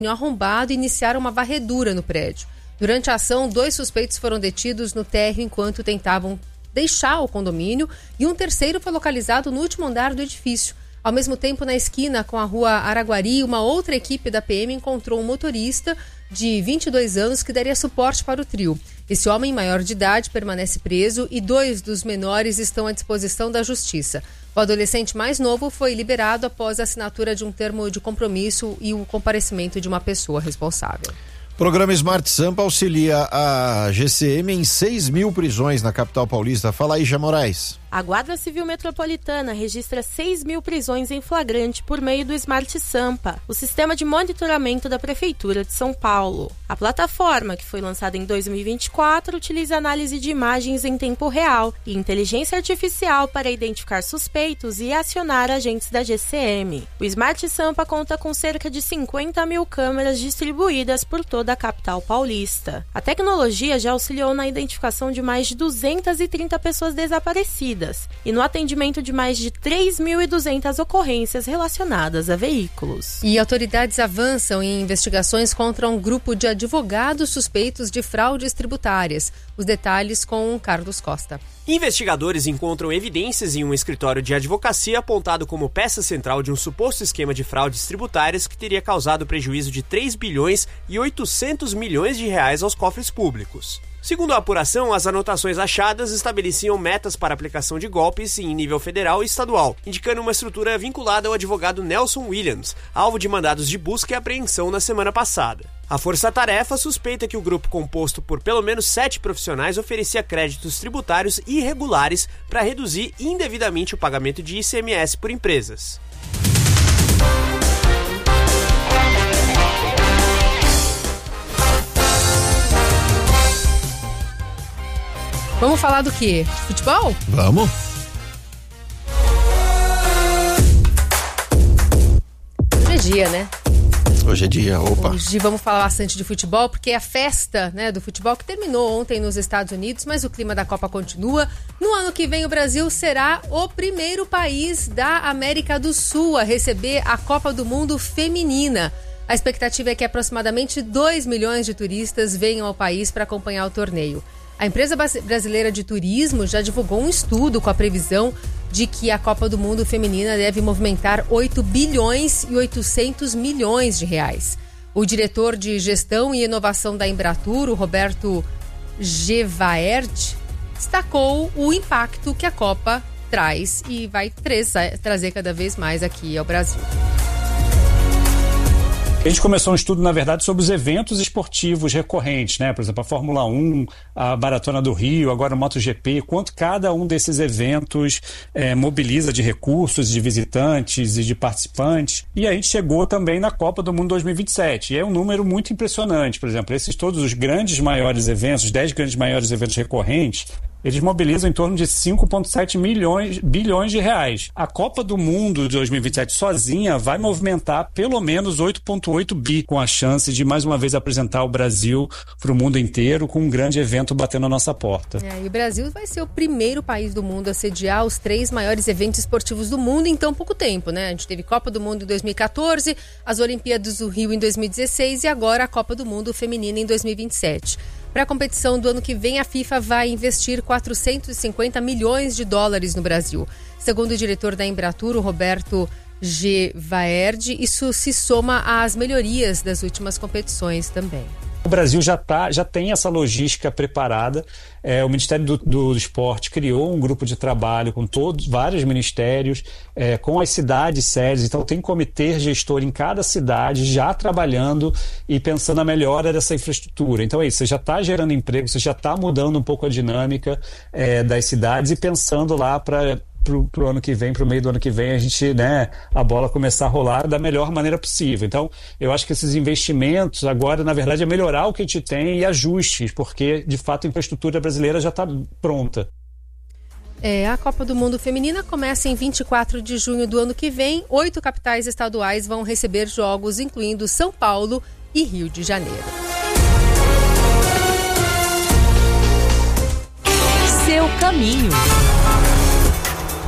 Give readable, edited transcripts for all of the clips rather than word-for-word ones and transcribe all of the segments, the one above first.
arrombado e iniciaram uma varredura no prédio. Durante a ação, 2 suspeitos foram detidos no térreo enquanto tentavam deixar o condomínio e um terceiro foi localizado no último andar do edifício. Ao mesmo tempo, na esquina com a rua Araguari, uma outra equipe da PM encontrou um motorista de 22 anos que daria suporte para o trio. Esse homem, maior de idade, permanece preso e 2 dos menores estão à disposição da justiça. O adolescente mais novo foi liberado após a assinatura de um termo de compromisso e o comparecimento de uma pessoa responsável. O programa Smart Sampa auxilia a GCM em 6.000 prisões na capital paulista. Fala aí, Jean Moraes. A Guarda Civil Metropolitana registra 6.000 prisões em flagrante por meio do Smart Sampa, o sistema de monitoramento da Prefeitura de São Paulo. A plataforma, que foi lançada em 2024, utiliza análise de imagens em tempo real e inteligência artificial para identificar suspeitos e acionar agentes da GCM. O Smart Sampa conta com cerca de 50.000 câmeras distribuídas por toda a capital paulista. A tecnologia já auxiliou na identificação de mais de 230 pessoas desaparecidas e no atendimento de mais de 3.200 ocorrências relacionadas a veículos. E autoridades avançam em investigações contra um grupo de advogados suspeitos de fraudes tributárias. Os detalhes com Carlos Costa. Investigadores encontram evidências em um escritório de advocacia apontado como peça central de um suposto esquema de fraudes tributárias que teria causado prejuízo de 3 bilhões e 800 milhões de reais aos cofres públicos. Segundo a apuração, as anotações achadas estabeleciam metas para aplicação de golpes em nível federal e estadual, indicando uma estrutura vinculada ao advogado Nelson Williams, alvo de mandados de busca e apreensão na semana passada. A Força-Tarefa suspeita que o grupo composto por pelo menos 7 profissionais oferecia créditos tributários irregulares para reduzir indevidamente o pagamento de ICMS por empresas. Vamos falar do quê? Futebol? Vamos. Hoje é dia, né? Hoje é dia, opa. Hoje vamos falar bastante de futebol, porque a festa, né, do futebol que terminou ontem nos Estados Unidos, mas o clima da Copa continua. No ano que vem o Brasil será o primeiro país da América do Sul a receber a Copa do Mundo feminina. A expectativa é que aproximadamente 2 milhões de turistas venham ao país para acompanhar o torneio. A empresa brasileira de turismo já divulgou um estudo com a previsão de que a Copa do Mundo feminina deve movimentar 8 bilhões e 800 milhões de reais. O diretor de gestão e inovação da Embratur, o Roberto Gevaerd, destacou o impacto que a Copa traz e vai trazer cada vez mais aqui ao Brasil. A gente começou um estudo, na verdade, sobre os eventos esportivos recorrentes, né? Por exemplo, a Fórmula 1, a Maratona do Rio, agora o MotoGP, quanto cada um desses eventos mobiliza de recursos, de visitantes e de participantes. E a gente chegou também na Copa do Mundo 2027. E é um número muito impressionante. Por exemplo, esses todos os grandes maiores eventos, os 10 grandes maiores eventos recorrentes, eles mobilizam em torno de 5,7 bilhões de reais. A Copa do Mundo de 2027 sozinha vai movimentar pelo menos 8,8 bi, com a chance de mais uma vez apresentar o Brasil para o mundo inteiro com um grande evento batendo a nossa porta. E o Brasil vai ser o primeiro país do mundo a sediar os 3 maiores eventos esportivos do mundo em tão pouco tempo, né? A gente teve Copa do Mundo em 2014, as Olimpíadas do Rio em 2016 e agora a Copa do Mundo feminina em 2027. Para a competição do ano que vem, a FIFA vai investir 450 milhões de dólares no Brasil. Segundo o diretor da Embratur, o Roberto Gevaerd, isso se soma às melhorias das últimas competições também. O Brasil já tem essa logística preparada. O Ministério do Esporte criou um grupo de trabalho com vários ministérios, com as cidades sérias. Então tem comitê gestor em cada cidade já trabalhando e pensando na melhora dessa infraestrutura. Então é isso, você já está gerando emprego, você já está mudando um pouco a dinâmica das cidades e pensando lá para pro ano que vem, pro meio do ano que vem, a gente, a bola começar a rolar da melhor maneira possível. Então, eu acho que esses investimentos agora, na verdade, é melhorar o que a gente tem e ajustes, porque, de fato, a infraestrutura brasileira já está pronta. A Copa do Mundo Feminina começa em 24 de junho do ano que vem. 8 capitais estaduais vão receber jogos, incluindo São Paulo e Rio de Janeiro. Seu caminho.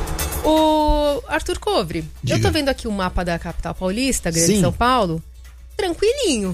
O Arthur Covre, eu tô vendo aqui o mapa da capital paulista, Grande São Paulo, tranquilinho.